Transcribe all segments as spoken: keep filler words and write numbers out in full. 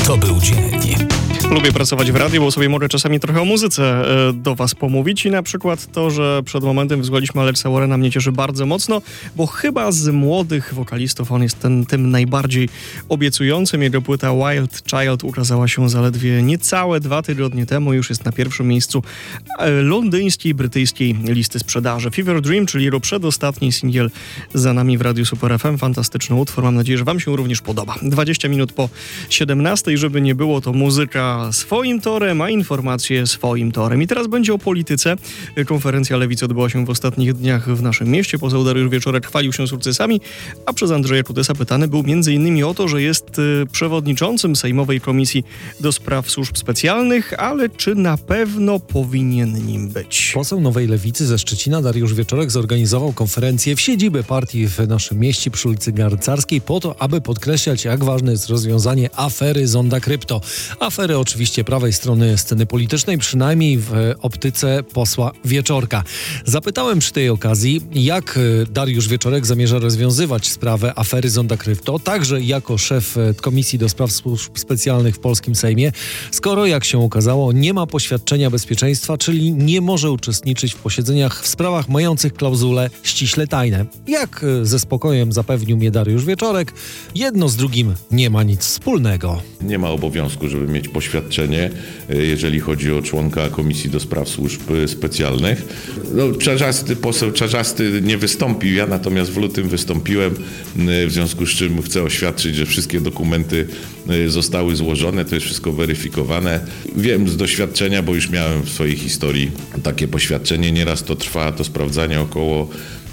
To był dzień. Lubię pracować w radiu, bo sobie mogę czasami trochę o muzyce do was pomówić i na przykład to, że przed momentem wysłuchaliśmy Alexa Warrena, mnie cieszy bardzo mocno, bo chyba z młodych wokalistów on jest ten, tym najbardziej obiecującym. Jego płyta Wild Child ukazała się zaledwie niecałe dwa tygodnie temu, już jest na pierwszym miejscu londyńskiej, brytyjskiej listy sprzedaży. Fever Dream, czyli jego przedostatni singiel za nami w Radiu Super F M. Fantastyczny utwór, mam nadzieję, że wam się również podoba. dwadzieścia minut po siedemnastej, żeby nie było, to muzyka swoim torem, a informacje swoim torem. I teraz będzie o polityce. Konferencja Lewicy odbyła się w ostatnich dniach w naszym mieście. Poseł Dariusz Wieczorek chwalił się sukcesami, a przez Andrzeja Kutesa pytany był między innymi o to, że jest y, przewodniczącym Sejmowej Komisji do Spraw Służb Specjalnych, ale czy na pewno powinien nim być? Poseł Nowej Lewicy ze Szczecina Dariusz Wieczorek zorganizował konferencję w siedzibie partii w naszym mieście przy ulicy Garcarskiej po to, aby podkreślać, jak ważne jest rozwiązanie afery Zonda Krypto. Afery oczywiście prawej strony sceny politycznej, przynajmniej w optyce posła Wieczorka. Zapytałem przy tej okazji, jak Dariusz Wieczorek zamierza rozwiązywać sprawę afery Zonda Krypto, także jako szef Komisji do Spraw Służb Specjalnych w polskim Sejmie, skoro, jak się okazało, nie ma poświadczenia bezpieczeństwa, czyli nie może uczestniczyć w posiedzeniach w sprawach mających klauzule ściśle tajne. Jak ze spokojem zapewnił mnie Dariusz Wieczorek, jedno z drugim nie ma nic wspólnego. Nie ma obowiązku, żeby mieć poświadczenie, jeżeli chodzi o członka Komisji do Spraw Służb Specjalnych. No, Czarzasty, poseł Czarzasty nie wystąpił, ja natomiast w lutym wystąpiłem, w związku z czym chcę oświadczyć, że wszystkie dokumenty zostały złożone, to jest wszystko weryfikowane. Wiem z doświadczenia, bo już miałem w swojej historii takie poświadczenie, nieraz to trwa, to sprawdzanie około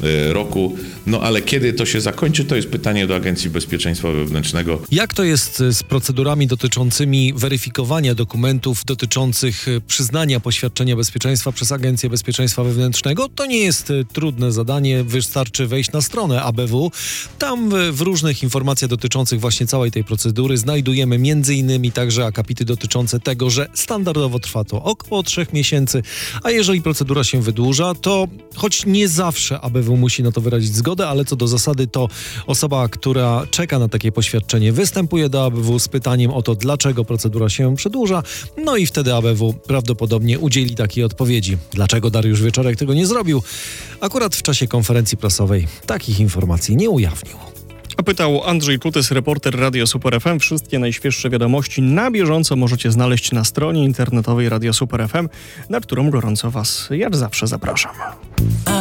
roku, no ale kiedy to się zakończy, to jest pytanie do Agencji Bezpieczeństwa Wewnętrznego. Jak to jest z procedurami dotyczącymi weryfikowania dokumentów dotyczących przyznania poświadczenia bezpieczeństwa przez Agencję Bezpieczeństwa Wewnętrznego? To nie jest trudne zadanie, wystarczy wejść na stronę A B W. Tam w różnych informacjach dotyczących właśnie całej tej procedury znajdujemy między innymi także akapity dotyczące tego, że standardowo trwa to około trzech miesięcy, a jeżeli procedura się wydłuża, to choć nie zawsze A B W musi na to wyrazić zgodę, ale co do zasady to osoba, która czeka na takie poświadczenie, występuje do A B W z pytaniem o to, dlaczego procedura się przedłuża, no i wtedy A B W prawdopodobnie udzieli takiej odpowiedzi. Dlaczego Dariusz Wieczorek tego nie zrobił? Akurat w czasie konferencji prasowej takich informacji nie ujawnił. A pytał Andrzej Kutes, reporter Radia Super F M. Wszystkie najświeższe wiadomości na bieżąco możecie znaleźć na stronie internetowej Radia Super F M, na którą gorąco was jak zawsze zapraszam.